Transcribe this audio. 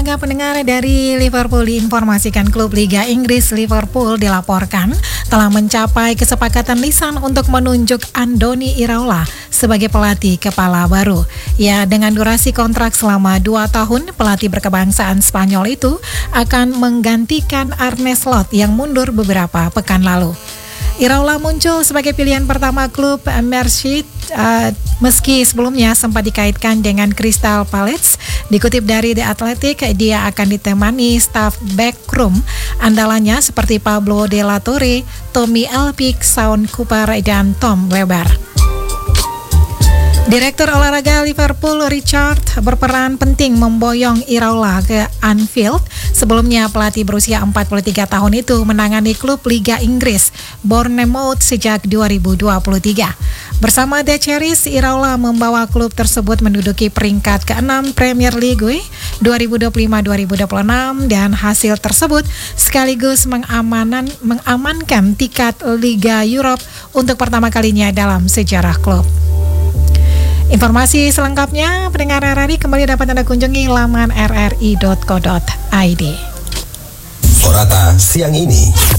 Pendengar dari Liverpool diinformasikan klub Liga Inggris Liverpool dilaporkan telah mencapai kesepakatan lisan untuk menunjuk Andoni Iraola sebagai pelatih kepala baru. Ya, dengan durasi kontrak selama 2 tahun, pelatih berkebangsaan Spanyol itu akan menggantikan Arne Slot yang mundur beberapa pekan lalu. Iraola muncul sebagai pilihan pertama klub Merseyside meski sebelumnya sempat dikaitkan dengan Crystal Palace. Dikutip dari The Athletic, dia akan ditemani staf backroom andalannya seperti Pablo De La Torre, Tommy Elphick, Sean Cooper, dan Tom Weber. Direktur olahraga Liverpool Richard berperan penting memboyong Iraola ke Anfield. Sebelumnya pelatih berusia 43 tahun itu menangani klub Liga Inggris Bournemouth sejak 2023. Bersama The Cherries, Iraola membawa klub tersebut menduduki peringkat ke-6 Premier League 2025-2026 dan hasil tersebut sekaligus mengamankan tiket Liga Europe untuk pertama kalinya dalam sejarah klub. Informasi selengkapnya, pendengar RRI kembali dapat Anda kunjungi laman rri.co.id. Orata siang ini.